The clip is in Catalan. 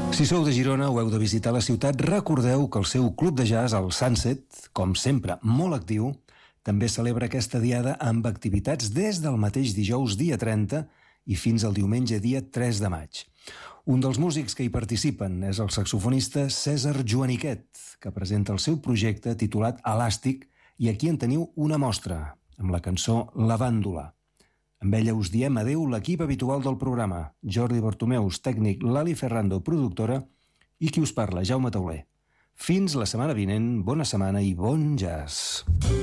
Si sou de Girona o heu de visitar la ciutat, recordeu que el seu club de jazz, el Sunset, com sempre molt actiu, també celebra aquesta diada amb activitats des del mateix dijous dia 30 i fins al diumenge dia 3 de maig. Un dels músics que hi participen és el saxofonista César Joaniquet, que presenta el seu projecte titulat Elàstic, i aquí en teniu una mostra, amb la cançó La Bàndola. Amb ella us diem adeu l'equip habitual del programa, Jordi Bartomeus, tècnic, Lali Ferrando, productora, i qui us parla, Jaume Tauler. Fins la setmana vinent, bona setmana i bon jazz.